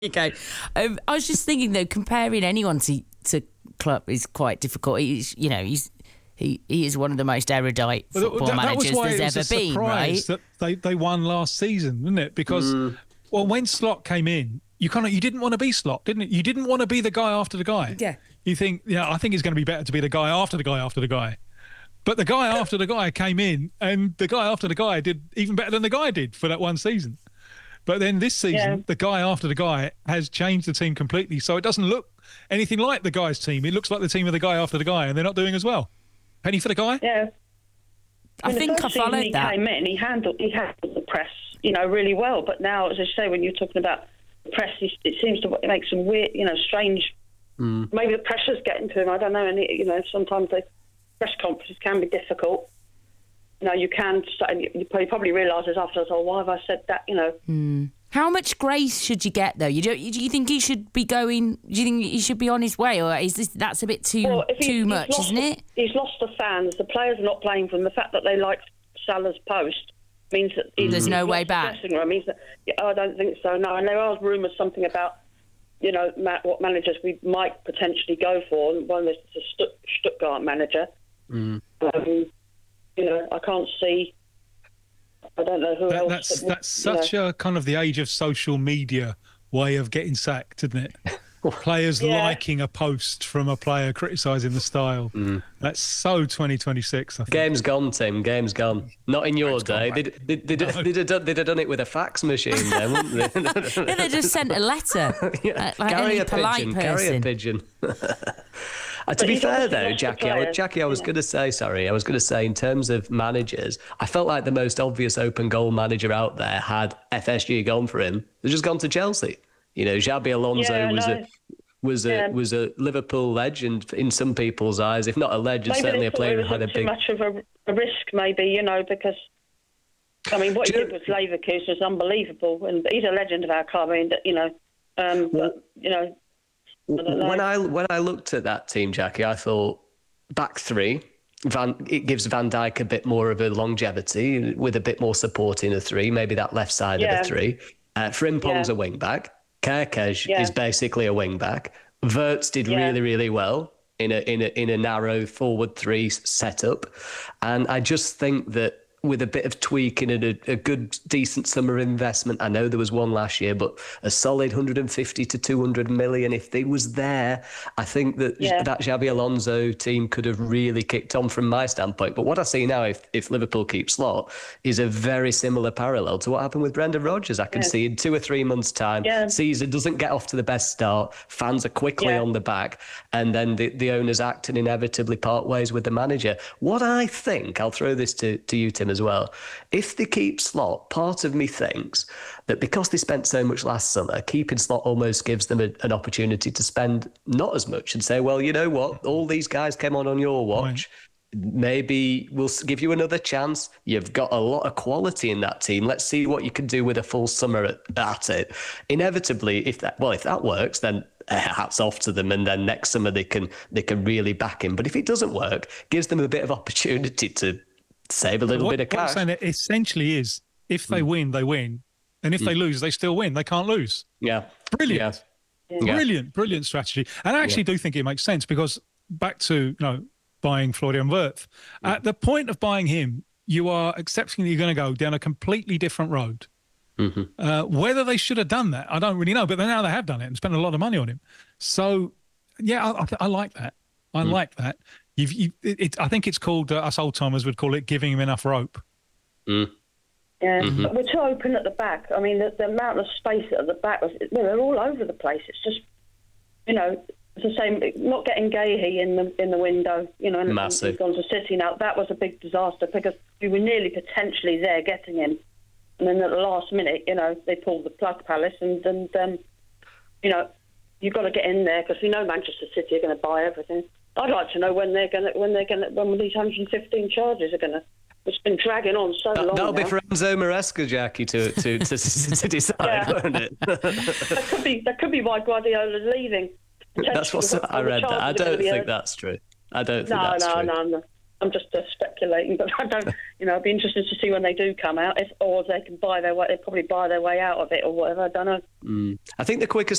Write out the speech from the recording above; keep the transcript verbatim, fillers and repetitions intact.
Okay. Um, I was just thinking though, comparing anyone to to Klopp is quite difficult. He's, you know, he's he, he is one of the most erudite football that, managers that was why there's it was ever a been, right? surprise that they, they won last season, wasn't it? Because mm. well, when Slot came in, you kind of you didn't want to be Slot, didn't it? You didn't want to be the guy after the guy. Yeah. You think, yeah, I think it's going to be better to be the guy after the guy after the guy. But the guy after the guy came in, and the guy after the guy did even better than the guy did for that one season. But then this season, yeah. the guy after the guy has changed the team completely. So it doesn't look anything like the guy's team. It looks like the team of the guy after the guy, and they're not doing as well. Penny for the guy? Yeah. I, I think I followed he that. He came in, he handled, he handled the press, you know, really well. But now, as I say, when you're talking about the press, it seems to make some weird, you know, strange... Mm. Maybe the pressure's getting to him. I don't know. And, you know, sometimes the press conferences can be difficult. You know, you can, you probably realises afterwards, oh, why have I said that, you know. Mm. How much grace should you get, though? You do, do you think he should be going, do you think he should be on his way, or is this, that's a bit too well, too much, lost, isn't it? He's lost the fans. The players are not playing for him. The fact that they like Salah's post means that he's, there's no he's way back. Room. Means that, yeah, I don't think so, no. And there are rumours something about, you know, what managers we might potentially go for. One is the Stuttgart manager. Mm. Um, you know, I can't see. I don't know who that, else. That's that, that's such know. a kind of the age of social media way of getting sacked, isn't it? Players yeah. liking a post from a player criticising the style. Mm. That's so twenty twenty-six. I think. Game's gone, Tim. Game's gone. Not in your day. They'd, they'd, they'd, no. they'd, have done, they'd have done it with a fax machine then, wouldn't they? Yeah, they just sent a letter. yeah. like carry, a pigeon, carry a pigeon. Carry a pigeon. Uh, to be fair, though, Jackie, I, Jackie, I was yeah. going to say, sorry, I was going to say, in terms of managers, I felt like the most obvious open goal manager out there had F S G gone for him. They've just gone to Chelsea. You know, Xabi Alonso yeah, was no. a was a yeah. was a Liverpool legend in some people's eyes, if not a legend, maybe certainly a player who had a too big. much of a, a risk, maybe, you know, because I mean, what he did with Leverkusen was unbelievable, and he's a legend of our club. I mean, you know, um, well, but, you know. I when I when I looked at that team, Jackie, I thought back three. Van, it gives Van Dijk a bit more of a longevity with a bit more support in a three, maybe that left side yeah. of a three. Uh, Frimpong's yeah. a wing back. Kerkez yeah. is basically a wing back. Wirtz did yeah. really, really well in a in a in a narrow forward three setup, and I just think that with a bit of tweaking and a, a good, decent summer investment, I know there was one last year, but a solid one hundred fifty to two hundred million, if they was there, I think that yeah. that Xabi Alonso team could have really kicked on from my standpoint. But what I see now, if, if Liverpool keep Slot, is a very similar parallel to what happened with Brendan Rodgers. I can yeah. see in two or three months' time, yeah. Caesar doesn't get off to the best start, fans are quickly yeah. on the back, and then the, the owners act and inevitably part ways with the manager. What I think, I'll throw this to, to you, Tim, as well. If they keep Slot, part of me thinks that because they spent so much last summer, keeping Slot almost gives them a, an opportunity to spend not as much and say, well, you know what, all these guys came on on your watch. Right. Maybe we'll give you another chance. You've got a lot of quality in that team. Let's see what you can do with a full summer at, at it. Inevitably, if that well, if that works, then hats off to them, and then next summer they can they can really back him. But if it doesn't work, gives them a bit of opportunity to save a little what, bit of cash. What I'm saying it essentially is, if they mm. win, they win. And if mm. they lose, they still win. They can't lose. Yeah. Brilliant. Yeah. Brilliant, brilliant strategy. And I actually yeah. do think it makes sense, because back to, you know, buying Florian Wirtz, mm. at the point of buying him, you are accepting that you're going to go down a completely different road. Mm-hmm. Uh, whether they should have done that, I don't really know. But now they have done it and spent a lot of money on him. So, yeah, I, I, I like that. I mm. like that. You've, you, it, it, I think it's called, uh, us old-timers would call it giving him enough rope. Mm. Yeah, mm-hmm. but we're too open at the back. I mean, the, the amount of space at the back, was, well, they're all over the place. It's just, you know, it's the same, not getting Gahey in the in the window, you know, and Massive. he's gone to City now. That was a big disaster, because we were nearly potentially there getting him. And then at the last minute, you know, they pulled the plug, Palace, and, and um, you know, you've got to get in there, because we know Manchester City are going to buy everything. I'd like to know when they're going to, when they're going to, when these one hundred fifteen charges are going to. It's been dragging on so that, long. That'll now. be for Enzo Maresca, Jackie, to to to, to decide, yeah. won't it? that could be that could be why Guardiola's leaving. That's what I read. That I don't think a... that's true. I don't think no, that's no, true. No, no, I'm just uh, speculating, but I don't. You know, I'd be interested to see when they do come out, if or if they can buy their way. They probably buy their way out of it or whatever. I don't know. Mm. I think the quickest